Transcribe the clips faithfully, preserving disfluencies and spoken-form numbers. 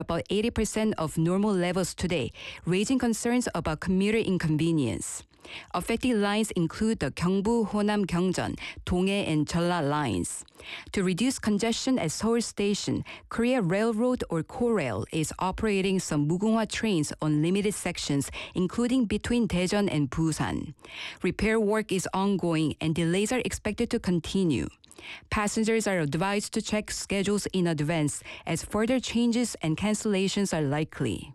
about eighty percent of normal levels today, raising concerns about commuter inconvenience. Affected lines include the Gyeongbu, Honam, Gyeongjeon, Donghae, and Jeolla lines. To reduce congestion at Seoul Station, Korea Railroad or Korail is operating some Mugunghwa trains on limited sections, including between Daejeon and Busan. Repair work is ongoing and delays are expected to continue. Passengers are advised to check schedules in advance as further changes and cancellations are likely.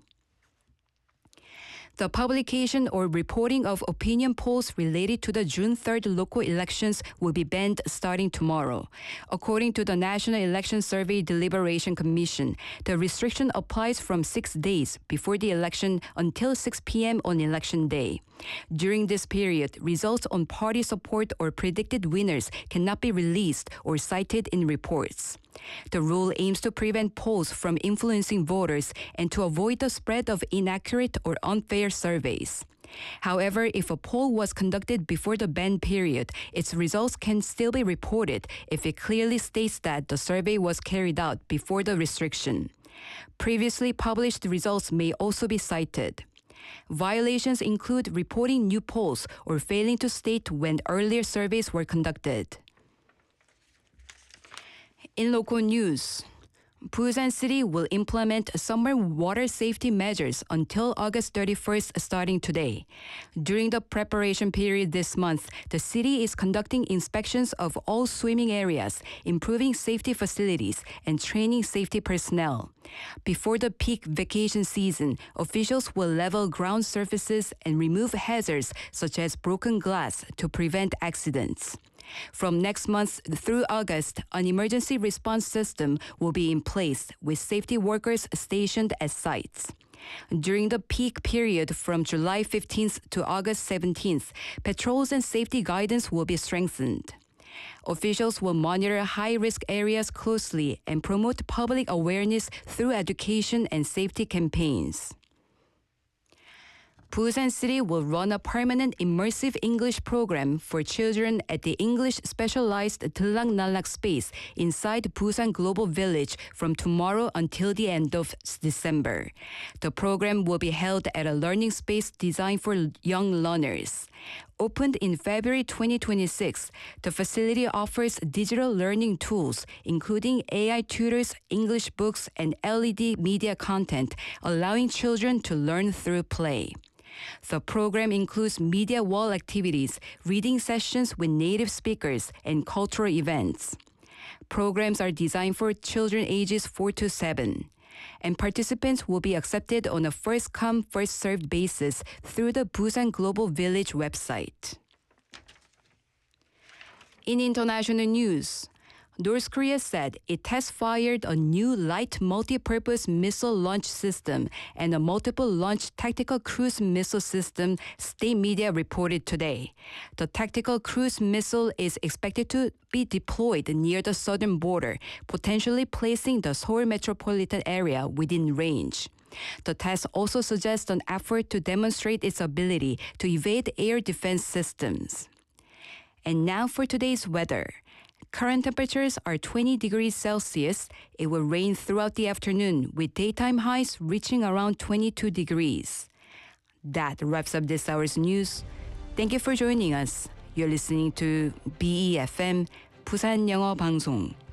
The publication or reporting of opinion polls related to the June third local elections will be banned starting tomorrow. According to the National Election Survey Deliberation Commission, the restriction applies from six days before the election until six p.m. on election day. During this period, results on party support or predicted winners cannot be released or cited in reports. The rule aims to prevent polls from influencing voters and to avoid the spread of inaccurate or unfair surveys. However, if a poll was conducted before the ban period, its results can still be reported if it clearly states that the survey was carried out before the restriction. Previously published results may also be cited. Violations include reporting new polls or failing to state when earlier surveys were conducted. In local news, Busan City will implement summer water safety measures until August thirty-first starting today. During the preparation period this month, the city is conducting inspections of all swimming areas, improving safety facilities, and training safety personnel. Before the peak vacation season, officials will level ground surfaces and remove hazards such as broken glass to prevent accidents. From next month through August, an emergency response system will be in place with safety workers stationed at sites. During the peak period from July fifteenth to August seventeenth, patrols and safety guidance will be strengthened. Officials will monitor high-risk areas closely and promote public awareness through education and safety campaigns. Busan City will run a permanent immersive English program for children at the English specialized Dlak space inside Busan Global Village from tomorrow until the end of December. The program will be held at a learning space designed for young learners. Opened in February twenty twenty-six, the facility offers digital learning tools, including A I tutors, English books, and L E D media content, allowing children to learn through play. The program includes media wall activities, reading sessions with native speakers, and cultural events. Programs are designed for children ages four to seven, and participants will be accepted on a first-come, first-served basis through the Busan Global Village website. In international news, North Korea said it test-fired a new light multi-purpose missile launch system and a multiple launch tactical cruise missile system, state media reported today. The tactical cruise missile is expected to be deployed near the southern border, potentially placing the Seoul metropolitan area within range. The test also suggests an effort to demonstrate its ability to evade air defense systems. And now for today's weather. Current temperatures are twenty degrees Celsius. It will rain throughout the afternoon with daytime highs reaching around twenty-two degrees. That wraps up this hour's news. Thank you for joining us. You're listening to B E F M, 부산 영어 방송.